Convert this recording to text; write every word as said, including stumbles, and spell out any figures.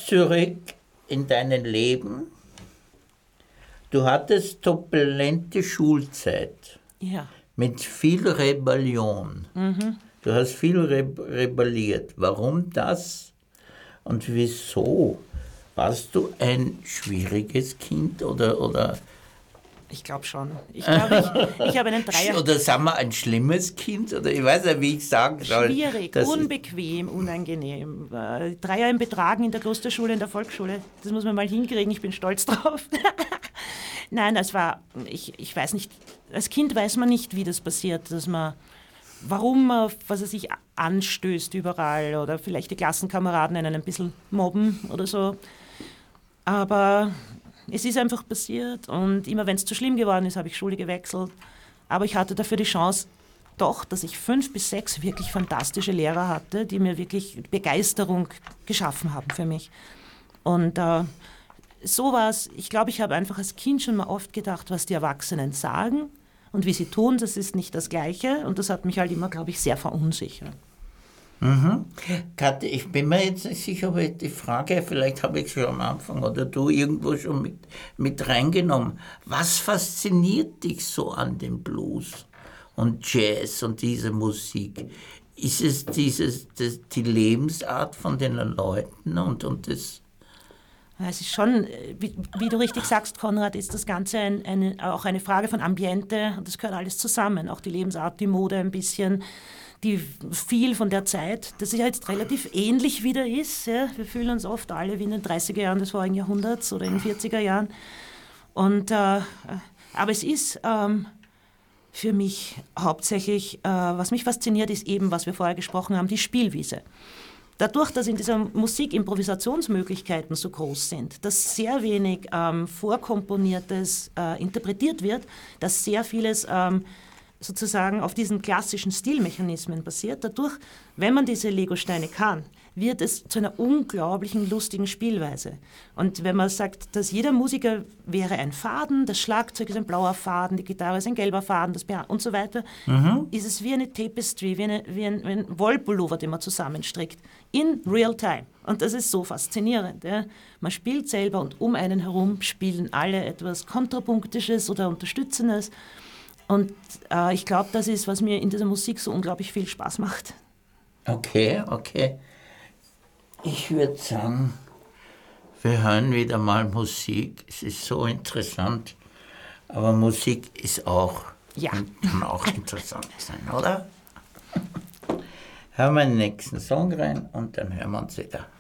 jetzt zurück in dein Leben. Du hattest turbulente Schulzeit. Ja. Mit viel Rebellion. Mhm. Du hast viel re rebelliert. Warum das und wieso? Warst du ein schwieriges Kind oder... oder ich glaube schon. Ich glaube, ich, ich habe einen Dreier... Oder sagen wir ein schlimmes Kind? Oder ich weiß nicht, wie ich sagen soll. Schwierig, unbequem, unangenehm. Dreier im Betragen in der Klosterschule, in der Volksschule. Das muss man mal hinkriegen, ich bin stolz drauf. Nein, das war... Ich, ich weiß nicht... Als Kind weiß man nicht, wie das passiert, dass man... Warum man, was er sich anstößt überall oder vielleicht die Klassenkameraden einen ein bisschen mobben oder so. Aber es ist einfach passiert und immer wenn es zu schlimm geworden ist, habe ich Schule gewechselt. Aber ich hatte dafür die Chance, doch, dass ich fünf bis sechs wirklich fantastische Lehrer hatte, die mir wirklich Begeisterung geschaffen haben für mich. Und äh, so war es, ich glaube, ich habe einfach als Kind schon mal oft gedacht, was die Erwachsenen sagen und wie sie tun, das ist nicht das Gleiche. Und das hat mich halt immer, glaube ich, sehr verunsichert. Mhm. Kathi, ich bin mir jetzt nicht sicher, ob ich die Frage, vielleicht habe ich sie am Anfang oder du irgendwo schon mit, mit reingenommen. Was fasziniert dich so an dem Blues und Jazz und diese Musik? Ist es dieses, das, die Lebensart von den Leuten und, und das... Es ist schon, wie, wie du richtig sagst, Konrad, ist das Ganze ein, eine, auch eine Frage von Ambiente und das gehört alles zusammen. Auch die Lebensart, die Mode ein bisschen, die viel von der Zeit, das ja jetzt relativ ähnlich wieder ist. Ja. Wir fühlen uns oft alle wie in den dreißiger Jahren des vorigen Jahrhunderts oder in den vierziger Jahren. Und, äh, aber es ist ähm, für mich hauptsächlich, äh, was mich fasziniert, ist eben, was wir vorher gesprochen haben, die Spielwiese. Dadurch, dass in dieser Musik Improvisationsmöglichkeiten so groß sind, dass sehr wenig ähm, Vorkomponiertes äh, interpretiert wird, dass sehr vieles ähm, sozusagen auf diesen klassischen Stilmechanismen basiert. Dadurch, wenn man diese Legosteine kann, wird es zu einer unglaublichen, lustigen Spielweise. Und wenn man sagt, dass jeder Musiker wäre ein Faden, das Schlagzeug ist ein blauer Faden, die Gitarre ist ein gelber Faden, das Piano und so weiter, mhm. ist es wie eine Tapestry, wie, eine, wie ein, wie ein Wollpullover, den man zusammenstrickt, in real time. Und das ist so faszinierend. Ja. Man spielt selber und um einen herum spielen alle etwas Kontrapunktisches oder Unterstützendes. Und äh, ich glaube, das ist, was mir in dieser Musik so unglaublich viel Spaß macht. Okay, okay. Ich würde sagen, wir hören wieder mal Musik. Es ist so interessant, aber Musik ist auch, ja. kann auch interessant sein, oder? Hören wir den nächsten Song rein und dann hören wir uns wieder.